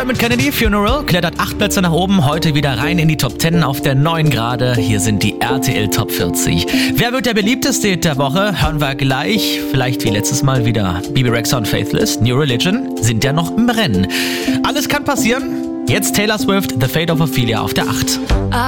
Dermot Kennedy, Funeral, klettert 8 Plätze nach oben, heute wieder rein in die Top 10 auf der 9 gerade. Hier sind die RTL Top 40. Wer wird der beliebteste Hit der Woche? Hören wir gleich. Vielleicht wie letztes Mal wieder. Bebe Rexha und Faithless, New Religion sind ja noch im Rennen. Alles kann passieren. Jetzt Taylor Swift, The Fate of Ophelia auf der 8.